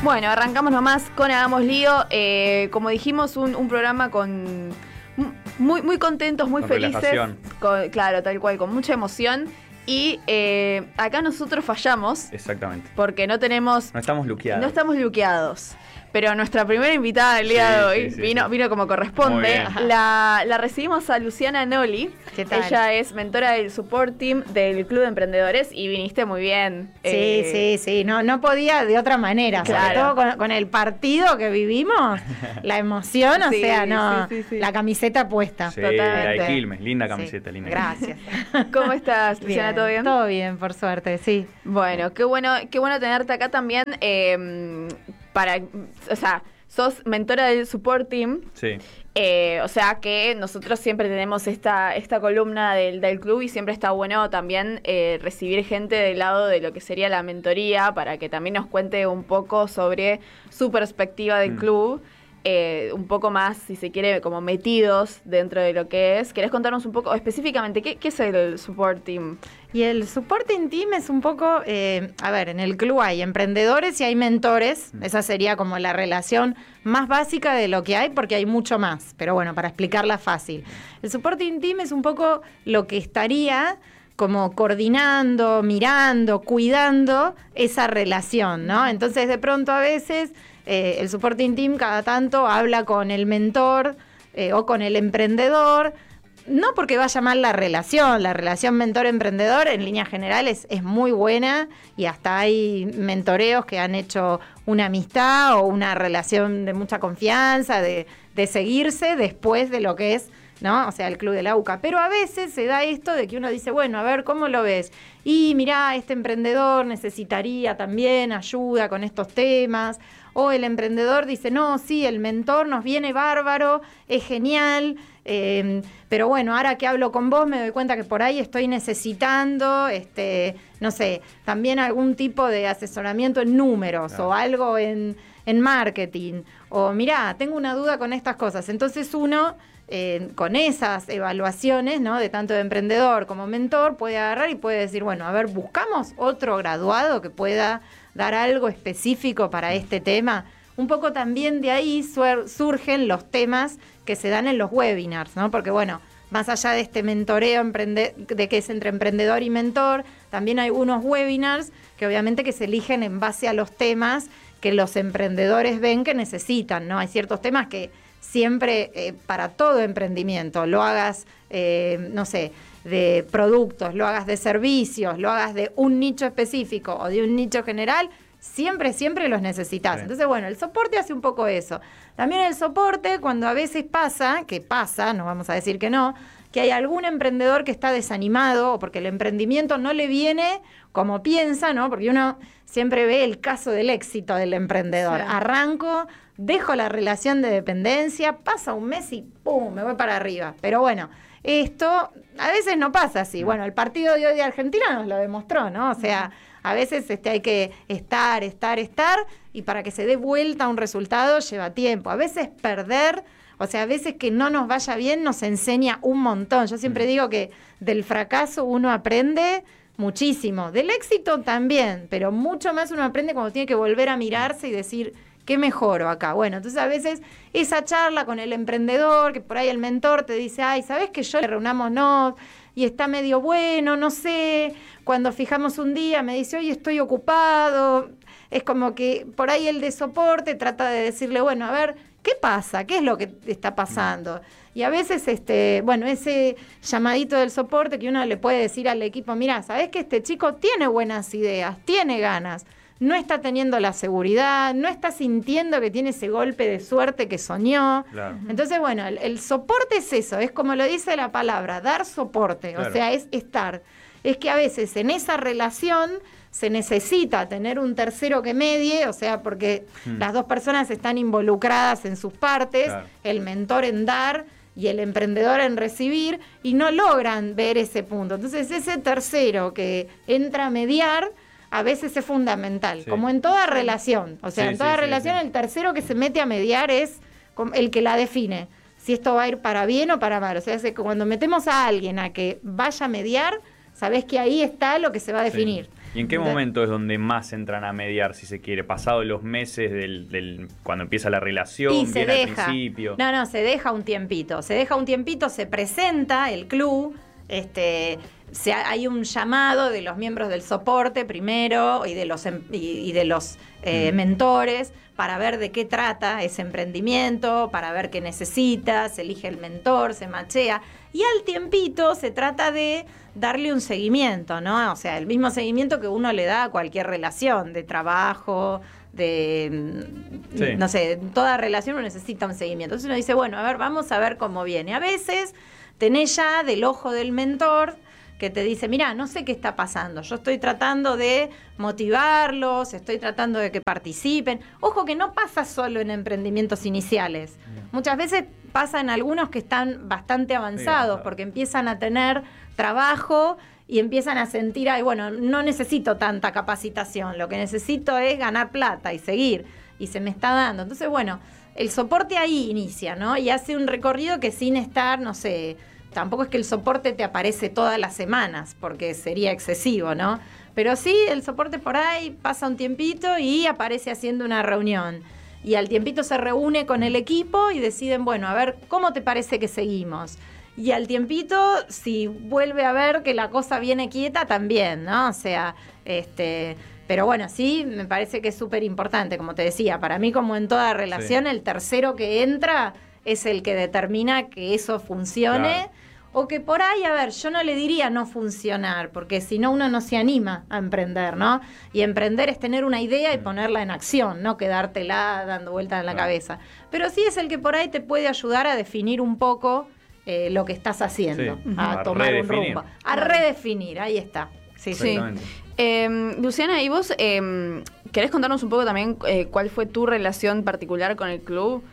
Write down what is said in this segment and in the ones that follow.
Bueno, arrancamos nomás con Hagamos Lío. Como dijimos, un programa con muy contentos, muy con felices. Claro, tal cual, con mucha emoción. Y acá nosotros fallamos. Exactamente. Porque no estamos luqueados. Pero nuestra primera invitada del día de hoy vino como corresponde. La recibimos a Luciana Noli. ¿Qué tal? Ella es mentora del support team del Club de Emprendedores y viniste muy bien. Sí. No podía de otra manera. Claro. Sobre todo con el partido que vivimos, la emoción, Sí. la camiseta puesta. Sí, Totalmente. la de Quilmes, linda camiseta, linda. Gracias. ¿Cómo estás, Luciana? ¿Todo bien? Todo bien, por suerte, sí. Bueno, qué bueno tenerte acá también. Sos mentora del support team. Sí. O sea que nosotros siempre tenemos esta columna del club y siempre está bueno también recibir gente del lado de lo que sería la mentoría para que también nos cuente un poco sobre su perspectiva del club. Un poco más, si se quiere, como metidos dentro de lo que es. ¿Querés contarnos un poco específicamente qué es el support team? Y el supporting team es un poco, en el club hay emprendedores y hay mentores. Esa sería como la relación más básica de lo que hay, porque hay mucho más. Pero bueno, para explicarla fácil. El supporting team es un poco lo que estaría como coordinando, mirando, cuidando esa relación, ¿no? Entonces, de pronto a veces el supporting team cada tanto habla con el mentor o con el emprendedor, no porque vaya mal la relación mentor-emprendedor en líneas generales es muy buena y hasta hay mentoreos que han hecho una amistad o una relación de mucha confianza, de seguirse después de lo que es, ¿no? O sea, el Club de la UCA. Pero a veces se da esto de que uno dice, bueno, a ver, ¿cómo lo ves? Y mirá, este emprendedor necesitaría también ayuda con estos temas. O el emprendedor dice, no, sí, el mentor nos viene bárbaro, es genial, pero bueno, ahora que hablo con vos me doy cuenta que por ahí estoy necesitando, no sé, también algún tipo de asesoramiento en números o algo en marketing. O mirá, tengo una duda con estas cosas. Entonces uno, con esas evaluaciones, ¿no? De tanto de emprendedor como mentor, puede agarrar y puede decir, bueno, a ver, buscamos otro graduado que pueda dar algo específico para este tema. Un poco también de ahí surgen los temas que se dan en los webinars, ¿no? Porque bueno, más allá de este mentoreo de que es entre emprendedor y mentor, también hay unos webinars que obviamente que se eligen en base a los temas que los emprendedores ven que necesitan, ¿no? Hay ciertos temas que siempre para todo emprendimiento, lo hagas, no sé, de productos, lo hagas de servicios, lo hagas de un nicho específico o de un nicho general, siempre los necesitas. Sí. Entonces, bueno, el soporte hace un poco eso. También el soporte, cuando a veces pasa, no vamos a decir que no, que hay algún emprendedor que está desanimado o porque el emprendimiento no le viene como piensa, ¿no? Porque uno siempre ve el caso del éxito del emprendedor. Sí. Arranco, dejo la relación de dependencia, pasa un mes y ¡pum!, me voy para arriba. Pero bueno, esto a veces no pasa así. Bueno, el partido de hoy de Argentina nos lo demostró, ¿no? O sea, a veces hay que estar, y para que se dé vuelta un resultado lleva tiempo. A veces perder, o sea, a veces que no nos vaya bien nos enseña un montón. Yo siempre digo que del fracaso uno aprende muchísimo, del éxito también, pero mucho más uno aprende cuando tiene que volver a mirarse y decir, ¿qué mejoro acá? Bueno, entonces a veces esa charla con el emprendedor, que por ahí el mentor te dice, ay, ¿sabés que yo reunámonos? Y está medio bueno, no sé, cuando fijamos un día me dice, oye, estoy ocupado. Es como que por ahí el de soporte trata de decirle, bueno, a ver, ¿qué pasa? ¿Qué es lo que está pasando? Y a veces, ese llamadito del soporte que uno le puede decir al equipo, mira, ¿sabés que este chico tiene buenas ideas, tiene ganas? No está teniendo la seguridad, no está sintiendo que tiene ese golpe de suerte que soñó. Claro. Entonces, bueno, el soporte es eso, es como lo dice la palabra, dar soporte, claro. O sea, es estar. Es que a veces en esa relación se necesita tener un tercero que medie, o sea, porque las dos personas están involucradas en sus partes, claro. El mentor en dar y el emprendedor en recibir, y no logran ver ese punto. Entonces, ese tercero que entra a mediar, a veces es fundamental, sí. Como en toda relación. O sea, en toda relación el tercero que se mete a mediar es el que la define, si esto va a ir para bien o para mal. O sea, cuando metemos a alguien a que vaya a mediar, sabés que ahí está lo que se va a definir. Sí. ¿Y en qué momento es donde más entran a mediar, si se quiere? ¿Pasado los meses cuando empieza la relación? Y se ¿Bien deja. al principio? No, se deja un tiempito. Se presenta el club, hay un llamado de los miembros del soporte primero y de los mentores para ver de qué trata ese emprendimiento, para ver qué necesita, se elige el mentor, se machea. Y al tiempito se trata de darle un seguimiento, ¿no? O sea, el mismo seguimiento que uno le da a cualquier relación de trabajo, no sé, toda relación uno necesita un seguimiento. Entonces uno dice, bueno, a ver, vamos a ver cómo viene. A veces tenés ya del ojo del mentor que te dice, mira, no sé qué está pasando, yo estoy tratando de motivarlos, estoy tratando de que participen. Ojo que no pasa solo en emprendimientos iniciales. Muchas veces pasa en algunos que están bastante avanzados, porque empiezan a tener trabajo y empiezan a sentir, ay, bueno, no necesito tanta capacitación, lo que necesito es ganar plata y seguir, y se me está dando. Entonces, bueno, el soporte ahí inicia, ¿no? Y hace un recorrido que sin estar, no sé, tampoco es que el soporte te aparece todas las semanas, porque sería excesivo, ¿no? Pero sí, el soporte por ahí pasa un tiempito y aparece haciendo una reunión. Y al tiempito se reúne con el equipo y deciden, bueno, a ver, ¿cómo te parece que seguimos? Y al tiempito, si vuelve a ver que la cosa viene quieta, también, ¿no? O sea, pero bueno, sí, me parece que es súper importante, como te decía, para mí como en toda relación, el tercero que entra es el que determina que eso funcione. Claro. O que por ahí, a ver, yo no le diría no funcionar, porque si no uno no se anima a emprender, ¿no? Y emprender es tener una idea y ponerla en acción, no quedártela dando vueltas en la cabeza. Pero sí es el que por ahí te puede ayudar a definir un poco lo que estás haciendo, a tomar un rumbo, a redefinir, ahí está. Sí. Luciana, ¿y vos querés contarnos un poco también cuál fue tu relación particular con el club?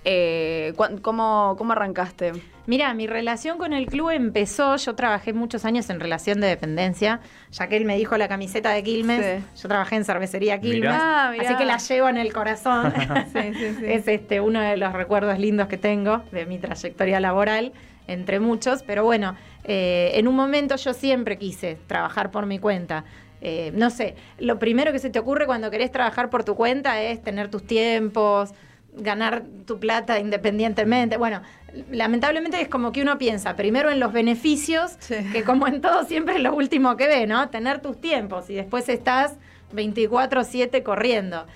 ¿Cómo arrancaste? Mira, mi relación con el club empezó, yo trabajé muchos años en relación de dependencia, ya que él me dijo la camiseta de Quilmes, yo trabajé en cervecería Quilmes, mirá. Así que la llevo en el corazón. Sí. Es uno de los recuerdos lindos que tengo de mi trayectoria laboral, entre muchos, pero bueno, en un momento yo siempre quise trabajar por mi cuenta. No sé, lo primero que se te ocurre cuando querés trabajar por tu cuenta es tener tus tiempos, ganar tu plata independientemente. Bueno, lamentablemente es como que uno piensa primero en los beneficios, que como en todo siempre es lo último que ve, ¿no? Tener tus tiempos y después estás 24/7 corriendo.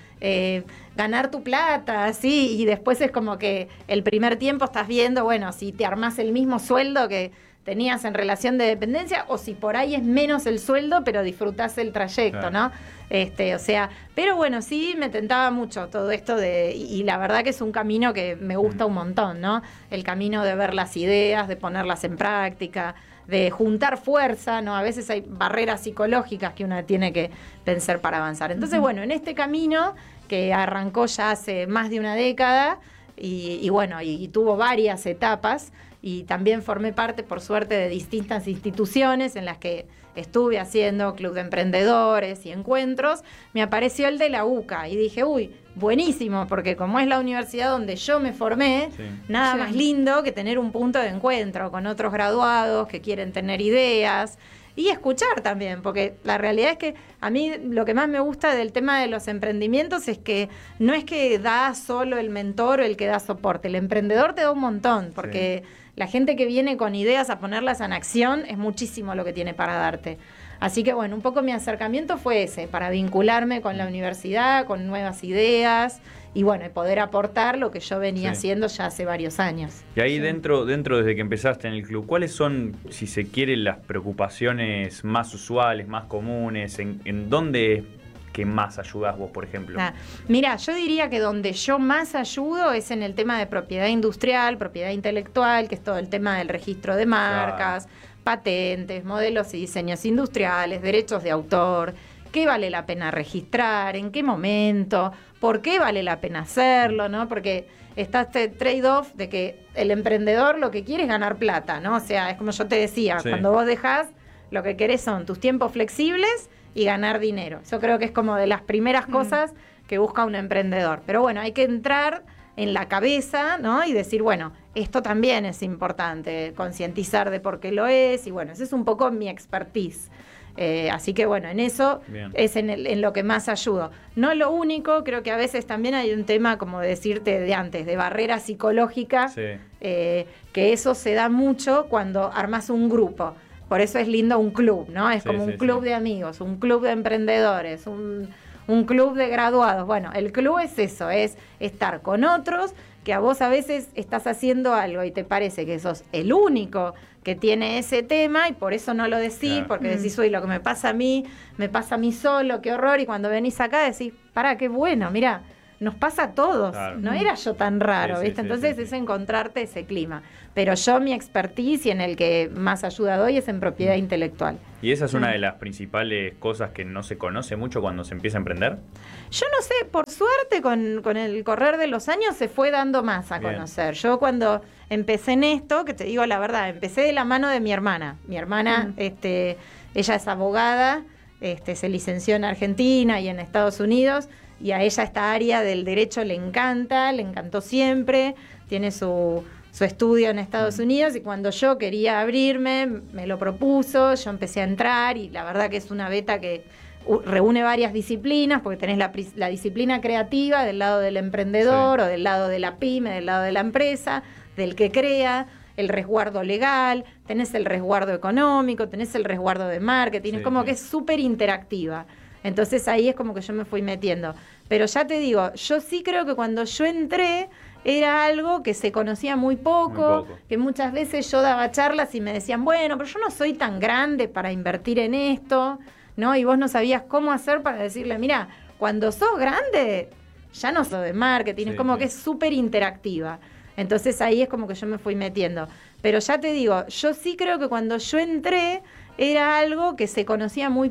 Ganar tu plata, sí, y después es como que el primer tiempo estás viendo, bueno, si te armás el mismo sueldo que tenías en relación de dependencia, o si por ahí es menos el sueldo, pero disfrutás el trayecto, claro, ¿no? O sea, pero bueno, sí me tentaba mucho todo esto y la verdad que es un camino que me gusta un montón, ¿no? El camino de ver las ideas, de ponerlas en práctica, de juntar fuerza, ¿no? A veces hay barreras psicológicas que uno tiene que pensar para avanzar. Entonces, bueno, en este camino que arrancó ya hace más de una década y bueno, y tuvo varias etapas, y también formé parte, por suerte, de distintas instituciones en las que estuve haciendo club de emprendedores y encuentros, me apareció el de la UCA y dije, uy, buenísimo, porque como es la universidad donde yo me formé, nada más lindo que tener un punto de encuentro con otros graduados que quieren tener ideas y escuchar también, porque la realidad es que a mí lo que más me gusta del tema de los emprendimientos es que no es que da solo el mentor o el que da soporte, el emprendedor te da un montón, porque la gente que viene con ideas a ponerlas en acción es muchísimo lo que tiene para darte. Así que bueno, un poco mi acercamiento fue ese, para vincularme con la universidad, con nuevas ideas y bueno, poder aportar lo que yo venía haciendo ya hace varios años. Y ahí dentro desde que empezaste en el club, ¿cuáles son, si se quiere, las preocupaciones más usuales, más comunes? ¿En dónde que más ayudás vos, por ejemplo? Mira, yo diría que donde yo más ayudo es en el tema de propiedad industrial, propiedad intelectual, que es todo el tema del registro de marcas, patentes, modelos y diseños industriales, derechos de autor, qué vale la pena registrar, en qué momento, por qué vale la pena hacerlo, ¿no? Porque está este trade-off de que el emprendedor lo que quiere es ganar plata, ¿no? O sea, es como yo te decía, cuando vos dejás, lo que querés son tus tiempos flexibles y ganar dinero. Eso creo que es como de las primeras cosas que busca un emprendedor. Pero bueno, hay que entrar en la cabeza, ¿no? Y decir, bueno, esto también es importante, concientizar de por qué lo es, y bueno, ese es un poco mi expertise. Así que bueno, en eso Bien. es en lo que más ayudo. No lo único, creo que a veces también hay un tema, como decirte de antes, de barrera psicológica, Sí. que eso se da mucho cuando armas un grupo. Por eso es lindo un club, ¿no? Es Sí, como sí, un club sí. de amigos, un club de emprendedores, un club de graduados. Bueno, el club es eso, es estar con otros que a vos a veces estás haciendo algo y te parece que sos el único que tiene ese tema y por eso no lo decís, Claro. porque decís, uy, lo que me pasa a mí solo, qué horror, y cuando venís acá decís, pará, qué bueno, mirá, nos pasa a todos, Claro. no era yo tan raro, Sí, sí, ¿viste? sí, Entonces sí, es sí. encontrarte ese clima. Pero yo mi expertise y en el que más ayuda doy es en propiedad intelectual. ¿Y esa es una de las principales cosas que no se conoce mucho cuando se empieza a emprender? Yo no sé, por suerte con el correr de los años se fue dando más a Bien. conocer. Yo cuando empecé en esto, que te digo la verdad, empecé de la mano de mi hermana. Mi hermana, ella es abogada, se licenció en Argentina y en Estados Unidos, y a ella esta área del derecho le encantó siempre, tiene su estudio en Estados Unidos, y cuando yo quería abrirme, me lo propuso, yo empecé a entrar, y la verdad que es una beta que reúne varias disciplinas, porque tenés la disciplina creativa del lado del emprendedor, Sí. o del lado de la pyme, del lado de la empresa, del que crea, el resguardo legal, tenés el resguardo económico, tenés el resguardo de marketing, Sí, es como sí. que es súper interactiva. Entonces ahí es como que yo me fui metiendo. Pero ya te digo, yo sí creo que cuando yo entré era algo que se conocía muy poco, Muy poco. que muchas veces yo daba charlas y me decían, bueno, pero yo no soy tan grande para invertir en esto, ¿no? Y vos no sabías cómo hacer para decirle, mira, cuando sos grande, ya no sos de marketing, Sí, es como sí. que es súper interactiva. Entonces ahí es como que yo me fui metiendo. Pero ya te digo, yo sí creo que cuando yo entré era algo que se conocía muy